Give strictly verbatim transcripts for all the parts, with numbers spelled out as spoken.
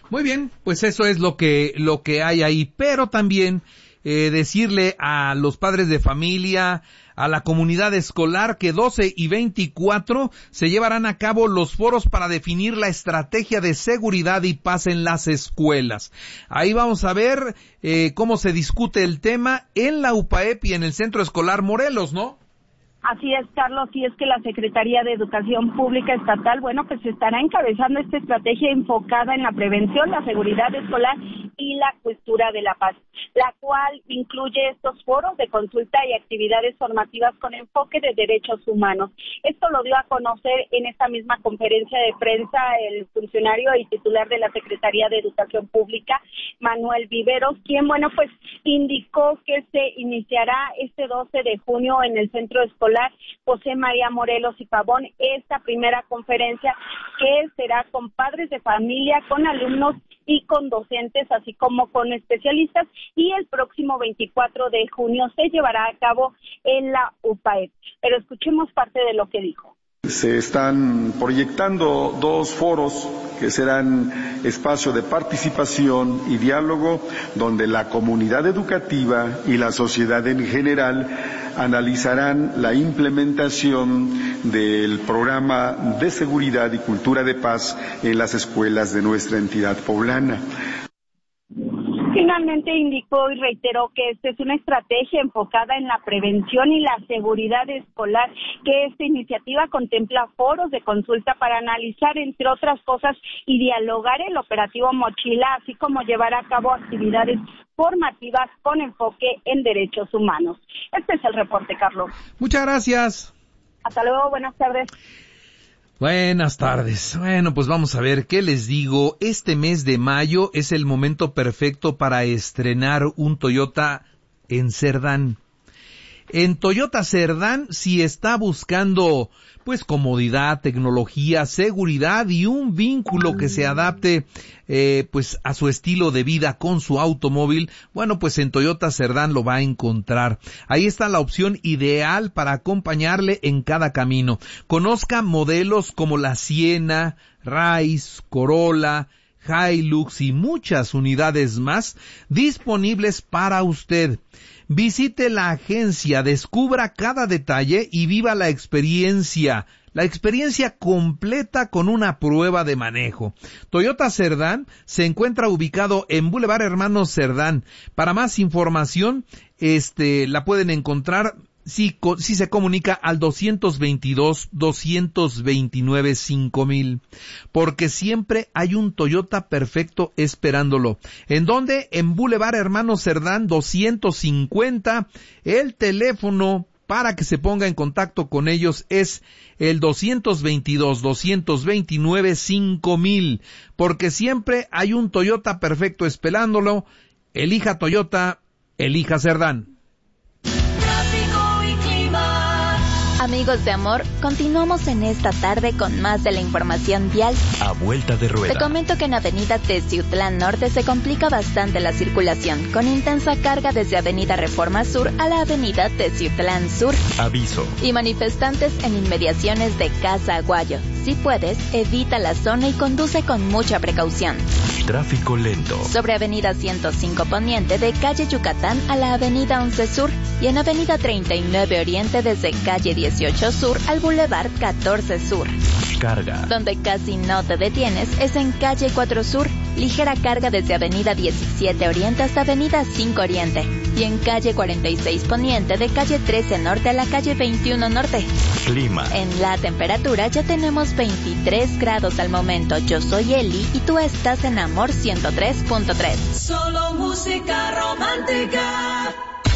Muy bien, pues eso es lo que, lo que hay ahí, pero también eh, decirle a los padres de familia, a la comunidad escolar, que doce y veinticuatro se llevarán a cabo los foros para definir la estrategia de seguridad y paz en las escuelas. Ahí vamos a ver eh, cómo se discute el tema en la U P A E P y en el Centro Escolar Morelos, ¿no? Así es, Carlos, y es que la Secretaría de Educación Pública Estatal, bueno, pues estará encabezando esta estrategia enfocada en la prevención, la seguridad escolar y la cultura de la paz, la cual incluye estos foros de consulta y actividades formativas con enfoque de derechos humanos. Esto lo dio a conocer en esta misma conferencia de prensa el funcionario y titular de la Secretaría de Educación Pública, Manuel Viveros, quien, bueno, pues indicó que se iniciará este doce de junio en el Centro Escolar José María Morelos y Pavón esta primera conferencia, que será con padres de familia, con alumnos y con docentes, así como con especialistas, y el próximo veinticuatro de junio se llevará a cabo en la U P A E P. Pero escuchemos parte de lo que dijo. Se están proyectando dos foros que serán espacio de participación y diálogo, donde la comunidad educativa y la sociedad en general analizarán la implementación del programa de seguridad y cultura de paz en las escuelas de nuestra entidad poblana. Finalmente indicó y reiteró que esta es una estrategia enfocada en la prevención y la seguridad escolar, que esta iniciativa contempla foros de consulta para analizar, entre otras cosas, y dialogar el operativo Mochila, así como llevar a cabo actividades formativas con enfoque en derechos humanos. Este es el reporte, Carlos. Muchas gracias. Hasta luego, buenas tardes. Buenas tardes. Bueno, pues vamos a ver qué les digo. Este mes de mayo es el momento perfecto para estrenar un Toyota en Cerdán. En Toyota Cerdán, si está buscando pues comodidad, tecnología, seguridad y un vínculo que se adapte eh, pues a su estilo de vida con su automóvil, bueno, pues en Toyota Cerdán lo va a encontrar. Ahí está la opción ideal para acompañarle en cada camino. Conozca modelos como la Siena, Rise, Corolla, Hilux y muchas unidades más disponibles para usted. Visite la agencia, descubra cada detalle y viva la experiencia, la experiencia completa con una prueba de manejo. Toyota Cerdán se encuentra ubicado en Boulevard Hermanos Cerdán. Para más información, este, la pueden encontrar si, si se comunica al doscientos veintidós, doscientos veintinueve, cinco mil, porque siempre hay un Toyota perfecto esperándolo. ¿En dónde? En Boulevard Hermanos Cerdán doscientos cincuenta. El teléfono para que se ponga en contacto con ellos es el doscientos veintidós, doscientos veintinueve, cinco mil, porque siempre hay un Toyota perfecto esperándolo. Elija Toyota, elija Cerdán. Amigos de amor, continuamos en esta tarde con más de la información vial. A vuelta de rueda. Te comento que en Avenida Teciutlán Norte se complica bastante la circulación, con intensa carga desde Avenida Reforma Sur a la Avenida Teciutlán Sur. Aviso. Y manifestantes en inmediaciones de Casa Aguayo. Si puedes, evita la zona y conduce con mucha precaución. Tráfico lento. Sobre Avenida ciento cinco Poniente de Calle Yucatán a la Avenida once Sur y en Avenida treinta y nueve Oriente desde Calle dieciocho Sur al Boulevard catorce Sur. Carga. Donde casi no te detienes es en Calle cuatro Sur, ligera carga desde Avenida diecisiete Oriente hasta Avenida cinco Oriente y en Calle cuarenta y seis Poniente de Calle trece Norte a la Calle veintiuno Norte. Clima. En la temperatura ya tenemos veintitrés grados al momento. Yo soy Eli y tú estás en Amor ciento tres punto tres. Solo música romántica.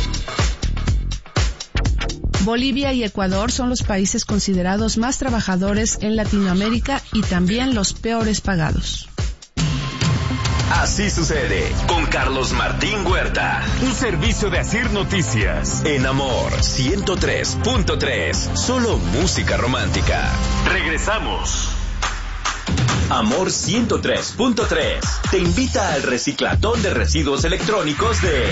Bolivia y Ecuador son los países considerados más trabajadores en Latinoamérica y también los peores pagados. Así sucede con Carlos Martín Huerta. Un servicio de Asir Noticias. En Amor ciento tres punto tres. Solo música romántica. Regresamos. Amor ciento tres punto tres te invita al reciclatón de residuos electrónicos de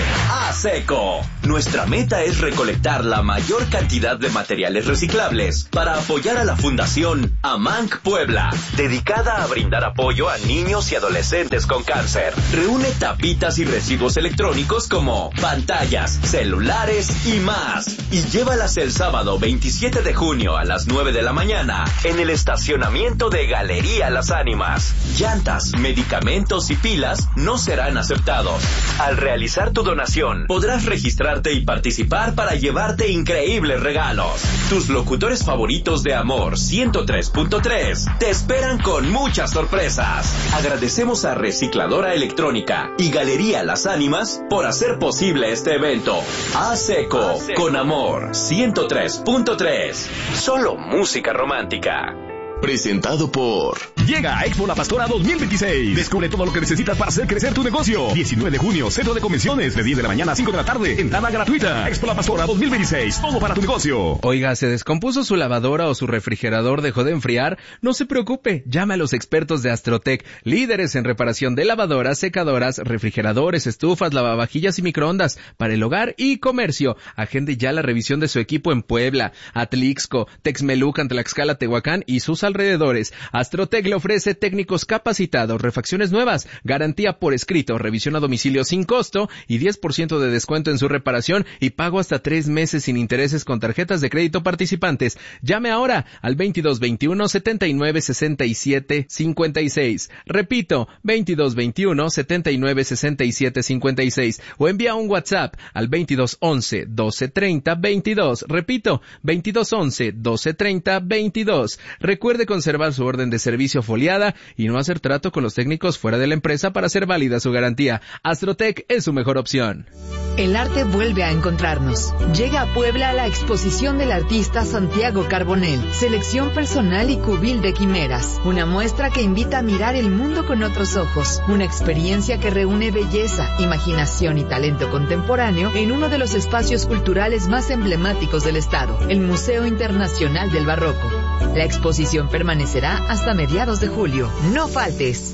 ASECO. Nuestra meta es recolectar la mayor cantidad de materiales reciclables para apoyar a la Fundación AMANC Puebla, dedicada a brindar apoyo a niños y adolescentes con cáncer. Reúne tapitas y residuos electrónicos como pantallas, celulares y más, y llévalas el sábado veintisiete de junio a las nueve de la mañana en el estacionamiento de Galería Las Ánimas. Llantas, medicamentos y pilas no serán aceptados. Al realizar tu donación, podrás registrarte y participar para llevarte increíbles regalos. Tus locutores favoritos de Amor ciento tres punto tres te esperan con muchas sorpresas. Agradecemos a Recicladora Electrónica y Galería Las Ánimas por hacer posible este evento. ASECO, con Amor ciento tres punto tres. Solo música romántica. Presentado por... Llega a Expo La Pastora dos mil veintiséis. Descubre todo lo que necesitas para hacer crecer tu negocio. diecinueve de junio, Centro de Convenciones, de diez de la mañana a cinco de la tarde. Entrada gratuita. Expo La Pastora dos mil veintiséis. Todo para tu negocio. Oiga, ¿se descompuso su lavadora o su refrigerador dejó de enfriar? No se preocupe. Llame a los expertos de Astrotech, líderes en reparación de lavadoras, secadoras, refrigeradores, estufas, lavavajillas y microondas para el hogar y comercio. Agende ya la revisión de su equipo en Puebla, Atlixco, Texmelucan, Tlaxcala, Tehuacán y sus alrededores. Astrotech le ofrece técnicos capacitados, refacciones nuevas, garantía por escrito, revisión a domicilio sin costo y diez por ciento de descuento en su reparación y pago hasta tres meses sin intereses con tarjetas de crédito participantes. Llame ahora al veintidós veintiuno, setenta y nueve, sesenta y siete, cincuenta y seis. Repito, veintidós veintiuno, setenta y nueve, sesenta y siete, cincuenta y seis o envía un WhatsApp al veintidós once, doce treinta, veintidós. Repito, veintidós once, doce treinta, veintidós. Recuerde conservar su orden de servicio foliada y no hacer trato con los técnicos fuera de la empresa para hacer válida su garantía. Astrotech es su mejor opción. El arte vuelve a encontrarnos. Llega a Puebla la exposición del artista Santiago Carbonell, selección personal y cubil de quimeras. Una muestra que invita a mirar el mundo con otros ojos. Una experiencia que reúne belleza, imaginación y talento contemporáneo en uno de los espacios culturales más emblemáticos del estado, el Museo Internacional del Barroco. La exposición permanecerá hasta mediados de julio. No faltes.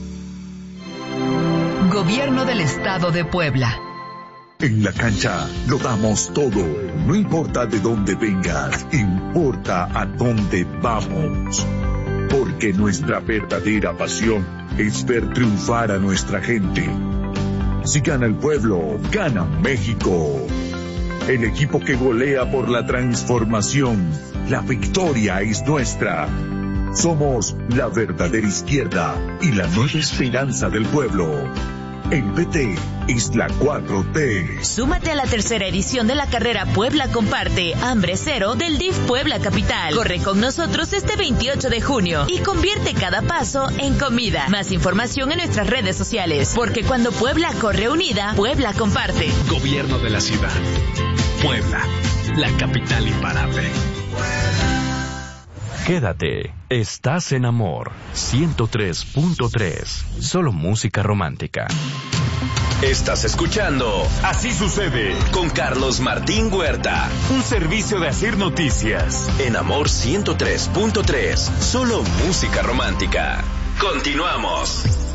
Gobierno del Estado de Puebla. En la cancha lo damos todo. No importa de dónde vengas, importa a dónde vamos. Porque nuestra verdadera pasión es ver triunfar a nuestra gente. Si gana el pueblo, gana México. El equipo que golea por la transformación. La victoria es nuestra. Somos la verdadera izquierda y la nueva esperanza del pueblo. El P T es la cuatro T. Súmate a la tercera edición de la carrera Puebla Comparte, Hambre Cero del D I F Puebla Capital. Corre con nosotros este veintiocho de junio y convierte cada paso en comida. Más información en nuestras redes sociales, porque cuando Puebla corre unida, Puebla comparte. Gobierno de la ciudad. Puebla, la capital imparable. Quédate, estás en Amor ciento tres punto tres. Solo música romántica. Estás escuchando Así Sucede con Carlos Martín Huerta, un servicio de Asir Noticias en Amor ciento tres punto tres. Solo música romántica. Continuamos.